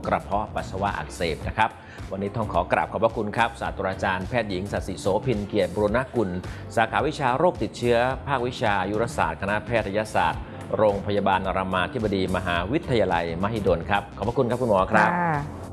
กระเพาะปัสสาวะอักเสบนะครับวันนี้ต้องขอกราบขอบพระคุณครับศาสตราจารย์แพทย์หญิงศศิโสภินเกียรติบุรณกุลสาขาวิชาโรคติดเชื้อภาควิชาอายุรศาสตร์คณะแพทยศาสตร์โรงพยาบาลรามาธิบดีมหาวิทยาลัยมหิดลครับขอบพระคุณครับคุณหมอครับ